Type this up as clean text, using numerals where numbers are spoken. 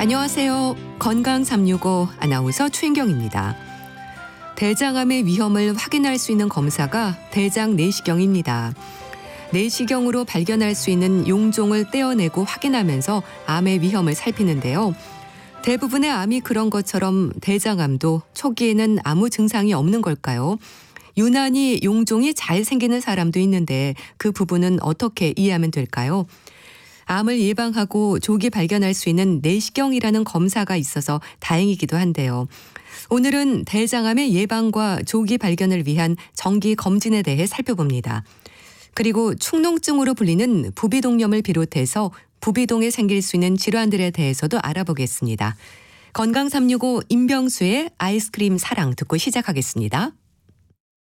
안녕하세요. 건강 365 아나운서 최인경입니다. 대장암의 위험을 확인할 수 있는 검사가 대장 내시경입니다. 내시경으로 발견할 수 있는 용종을 떼어내고 확인하면서 암의 위험을 살피는데요. 대부분의 암이 그런 것처럼 대장암도 초기에는 아무 증상이 없는 걸까요? 유난히 용종이 잘 생기는 사람도 있는데 그 부분은 어떻게 이해하면 될까요? 암을 예방하고 조기 발견할 수 있는 내시경이라는 검사가 있어서 다행이기도 한데요. 오늘은 대장암의 예방과 조기 발견을 위한 정기 검진에 대해 살펴봅니다. 그리고 축농증으로 불리는 부비동염을 비롯해서 부비동에 생길 수 있는 질환들에 대해서도 알아보겠습니다. 건강 365 임병수의 아이스크림 사랑 듣고 시작하겠습니다.